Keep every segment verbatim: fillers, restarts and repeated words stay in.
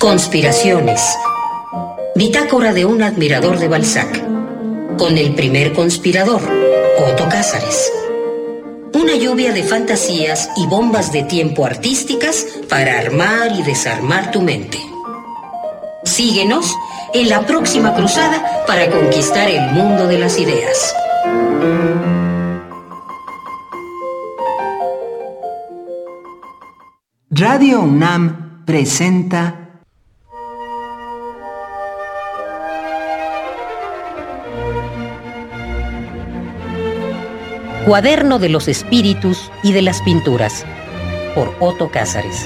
Conspiraciones. Bitácora de un admirador de Balzac. Con el primer conspirador, Otto Cázares. Una lluvia de fantasías y bombas de tiempo artísticas para armar y desarmar tu mente. Síguenos en la próxima cruzada para conquistar el mundo de las ideas. Radio UNAM presenta Cuaderno de los Espíritus y de las Pinturas, por Otto Cázares.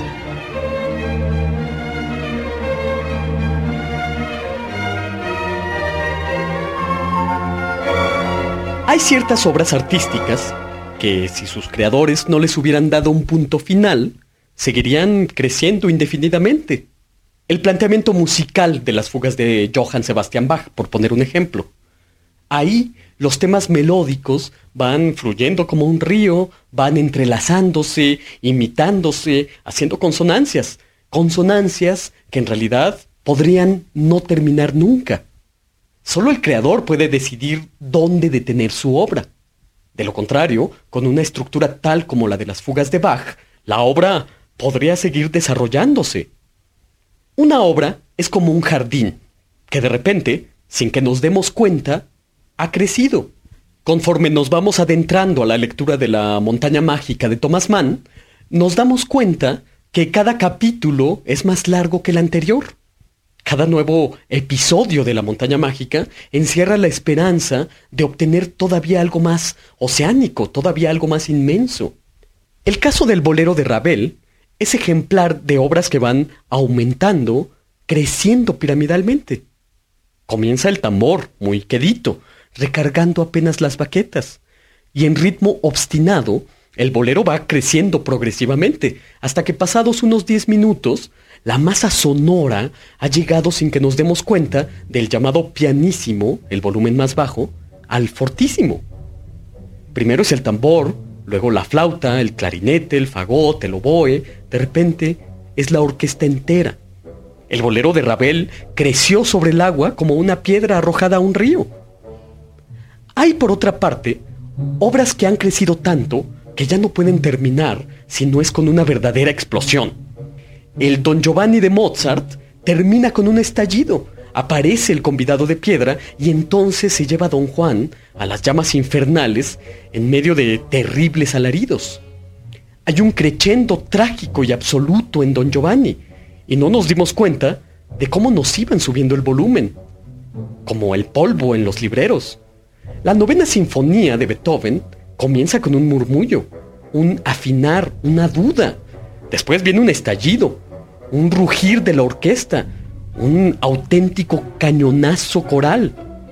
Hay ciertas obras artísticas que, si sus creadores no les hubieran dado un punto final, seguirían creciendo indefinidamente. El planteamiento musical de las fugas de Johann Sebastian Bach, por poner un ejemplo. Ahí los temas melódicos van fluyendo como un río, van entrelazándose, imitándose, haciendo consonancias. Consonancias que en realidad podrían no terminar nunca. Solo el creador puede decidir dónde detener su obra. De lo contrario, con una estructura tal como la de las fugas de Bach, la obra podría seguir desarrollándose. Una obra es como un jardín, que de repente, sin que nos demos cuenta, ha crecido. Conforme nos vamos adentrando a la lectura de La montaña mágica de Thomas Mann, nos damos cuenta que cada capítulo es más largo que el anterior. Cada nuevo episodio de La montaña mágica encierra la esperanza de obtener todavía algo más oceánico, todavía algo más inmenso. El caso del bolero de Ravel es ejemplar de obras que van aumentando, creciendo piramidalmente. Comienza el tambor, muy quedito, recargando apenas las baquetas, y en ritmo obstinado, el bolero va creciendo progresivamente, hasta que pasados unos diez minutos, la masa sonora ha llegado sin que nos demos cuenta del llamado pianísimo, el volumen más bajo, al fortísimo. Primero es el tambor, luego la flauta, el clarinete, el fagot, el oboe, de repente es la orquesta entera. El bolero de Ravel creció sobre el agua como una piedra arrojada a un río. Hay, por otra parte, obras que han crecido tanto que ya no pueden terminar si no es con una verdadera explosión. El Don Giovanni de Mozart termina con un estallido. Aparece el convidado de piedra y entonces se lleva a Don Juan a las llamas infernales en medio de terribles alaridos. Hay un crescendo trágico y absoluto en Don Giovanni y no nos dimos cuenta de cómo nos iban subiendo el volumen, como el polvo en los libreros. La novena sinfonía de Beethoven comienza con un murmullo, un afinar, una duda. Después viene un estallido, un rugir de la orquesta, un auténtico cañonazo coral.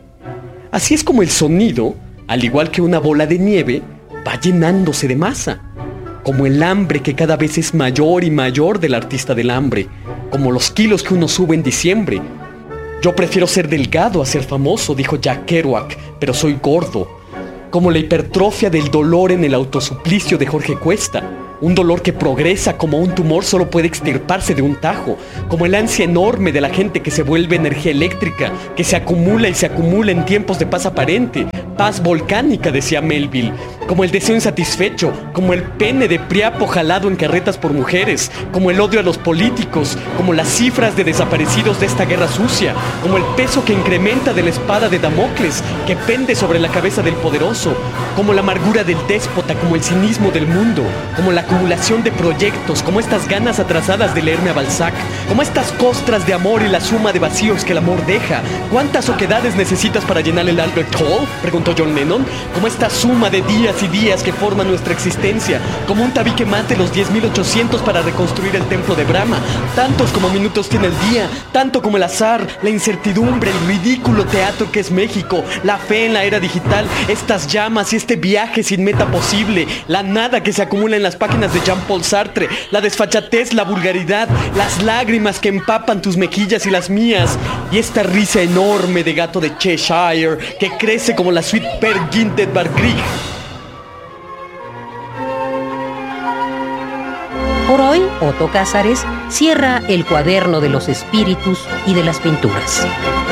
Así es como el sonido, al igual que una bola de nieve, va llenándose de masa, como el hambre que cada vez es mayor y mayor del artista del hambre, como los kilos que uno sube en diciembre. Yo prefiero ser delgado a ser famoso, dijo Jack Kerouac, pero soy gordo. Como la hipertrofia del dolor en el autosuplicio de Jorge Cuesta. Un dolor que progresa como un tumor solo puede extirparse de un tajo. Como el ansia enorme de la gente que se vuelve energía eléctrica, que se acumula y se acumula en tiempos de paz aparente. Paz volcánica, decía Melville. Como el deseo insatisfecho, como el pene de Priapo jalado en carretas por mujeres, como el odio a los políticos, como las cifras de desaparecidos de esta guerra sucia, como el peso que incrementa de la espada de Damocles que pende sobre la cabeza del poderoso, como la amargura del déspota, como el cinismo del mundo, como la acumulación de proyectos, como estas ganas atrasadas de leerme a Balzac, como estas costras de amor y la suma de vacíos que el amor deja. ¿Cuántas oquedades necesitas para llenar el Albert Hall?, preguntó John Lennon. Como esta suma de días y días que forman nuestra existencia, como un tabique mate los diez mil ochocientos para reconstruir el templo de Brahma. Tantos como minutos tiene el día, tanto como el azar, la incertidumbre, el ridículo teatro que es México, la fe en la era digital, estas llamas y este viaje sin meta posible, la nada que se acumula en las páginas de Jean-Paul Sartre, la desfachatez, la vulgaridad, las lágrimas que empapan tus mejillas y las mías, y esta risa enorme de gato de Cheshire que crece como la suite Per Gynt Bar Grieg. Por hoy, Otto Cázares cierra el cuaderno de los espíritus y de las pinturas.